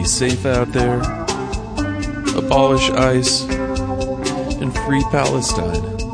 Be safe out there. Abolish ICE and free Palestine.